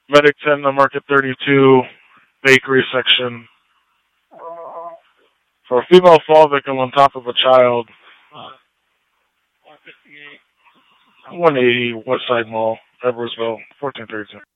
Medic 10, the Market 32, bakery section. For a female fall victim on top of a child, 180 West Side Mall, Edwardsville, 1432.